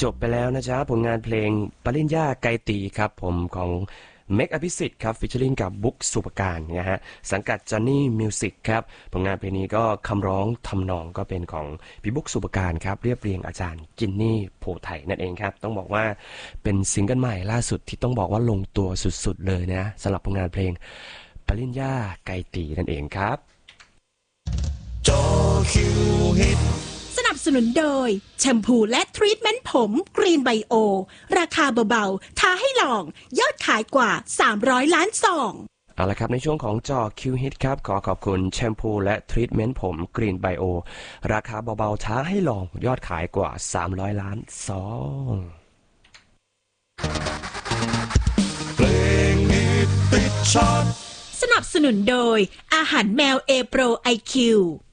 จบไปแล้วนะจ๊ะผลงานเพลงปริญญาไกรตีครับผมของเมกอภิสิทธิ์ครับฟิชเชอริงกับบุ๊กสุปการนะฮะสังกัดจอห์นนี่มิวสิกครับผลงานเพลงนี้ก็คำร้องทำนองก็เป็นของพี่บุ๊กสุปการครับเรียบเรียงอาจารย์จินนี่โพไทยนั่นเองครับต้องบอกว่าเป็นซิงเกิลใหม่ล่าสุดที่ต้องบอกว่าลงตัวสุดๆเลยนะสำหรับผลงานเพลงปริญญาไกรตีนั่นเองครับจอคิวฮิตสนับสนุนโดยแชมพูและทรีทเมนต์ผมกรีนไบโอราคาเบาๆท้าให้ลองยอดขายกว่า300ล้านซองเอาละครับในช่วงของจอคิวฮิตครับขอบคุณแชมพูและทรีทเมนต์ผมกรีนไบโอราคาเบาๆท้าให้ลองยอดขายกว่า300ล้านซองเพลงฮิตติดชาร์ตสนับสนุนโดยอาหารแมวเอโปรไอคิว